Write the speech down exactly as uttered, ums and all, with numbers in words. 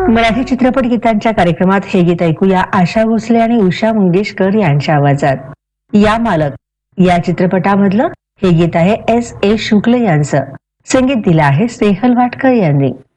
मराठी चित्रपट गीतांच्या कार्यक्रमात हे गीत ऐकूया आशा भोसले आणि उषा मंगेशकर यांच्या आवाजात. या मालक या चित्रपटामधलं हे गीत आहे एस ए शुक्ल यांचं. संगीत दिलं आहे स्नेहल वाटकर यांनी.